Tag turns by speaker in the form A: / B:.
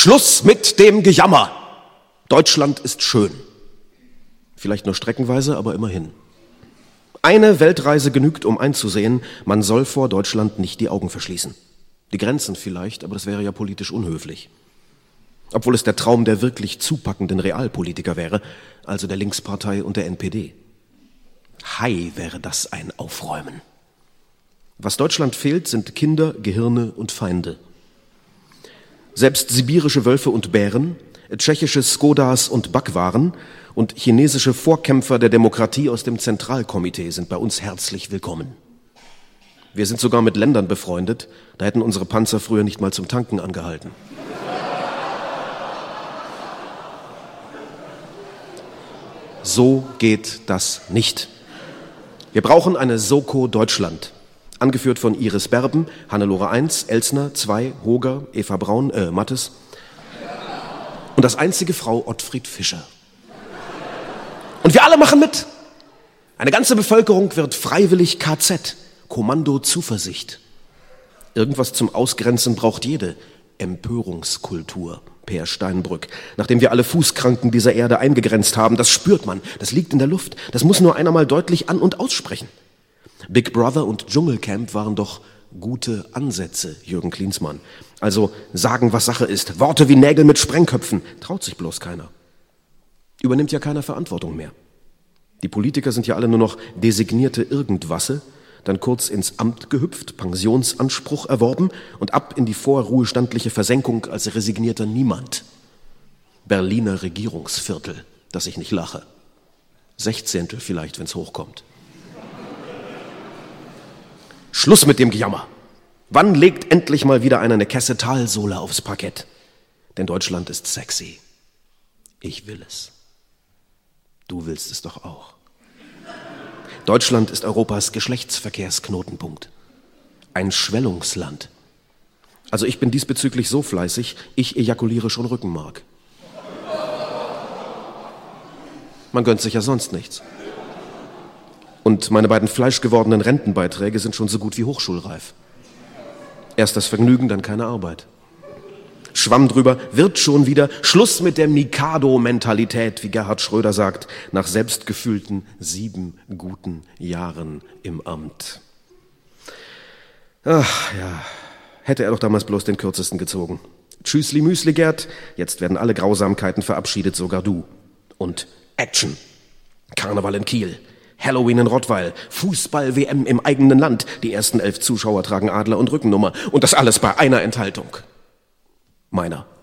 A: Schluss mit dem Gejammer. Deutschland ist schön. Vielleicht nur streckenweise, aber immerhin. Eine Weltreise genügt, um einzusehen, man soll vor Deutschland nicht die Augen verschließen. Die Grenzen vielleicht, aber das wäre ja politisch unhöflich. Obwohl es der Traum der wirklich zupackenden Realpolitiker wäre, also der Linkspartei und der NPD. Hei, wäre das ein Aufräumen. Was Deutschland fehlt, sind Kinder, Gehirne und Feinde. Selbst sibirische Wölfe und Bären, tschechische Skodas und Backwaren und chinesische Vorkämpfer der Demokratie aus dem Zentralkomitee sind bei uns herzlich willkommen. Wir sind sogar mit Ländern befreundet, da hätten unsere Panzer früher nicht mal zum Tanken angehalten. So geht das nicht. Wir brauchen eine Soko Deutschland. Angeführt von Iris Berben, Hannelore 1, Elsner 2, Hoger, Eva Braun, Mattes und als einzige Frau Ottfried Fischer. Und wir alle machen mit. Eine ganze Bevölkerung wird freiwillig KZ, Kommando Zuversicht. Irgendwas zum Ausgrenzen braucht jede Empörungskultur, Per Steinbrück. Nachdem wir alle Fußkranken dieser Erde eingegrenzt haben, das spürt man, das liegt in der Luft. Das muss nur einer mal deutlich an- und aussprechen. Big Brother und Dschungelcamp waren doch gute Ansätze, Jürgen Klinsmann. Also sagen, was Sache ist. Worte wie Nägel mit Sprengköpfen. Traut sich bloß keiner. Übernimmt ja keiner Verantwortung mehr. Die Politiker sind ja alle nur noch designierte Irgendwasse, dann kurz ins Amt gehüpft, Pensionsanspruch erworben und ab in die vorruhestandliche Versenkung als resignierter Niemand. Berliner Regierungsviertel, dass ich nicht lache. 16. vielleicht, wenn's hochkommt. Schluss mit dem Gejammer. Wann legt endlich mal wieder einer eine Kesse Talsohle aufs Parkett? Denn Deutschland ist sexy. Ich will es. Du willst es doch auch. Deutschland ist Europas Geschlechtsverkehrsknotenpunkt. Ein Schwellungsland. Also ich bin diesbezüglich so fleißig, ich ejakuliere schon Rückenmark. Man gönnt sich ja sonst nichts. Und meine beiden fleischgewordenen Rentenbeiträge sind schon so gut wie hochschulreif. Erst das Vergnügen, dann keine Arbeit. Schwamm drüber, wird schon wieder Schluss mit der Mikado-Mentalität, wie Gerhard Schröder sagt, nach selbstgefühlten 7 guten Jahren im Amt. Ach ja, hätte er doch damals bloß den kürzesten gezogen. Tschüssli Müsli, Gerd, jetzt werden alle Grausamkeiten verabschiedet, sogar du. Und Action. Karneval in Kiel. Halloween in Rottweil, Fußball-WM im eigenen Land, die ersten 11 Zuschauer tragen Adler und Rückennummer und das alles bei einer Enthaltung. Meiner.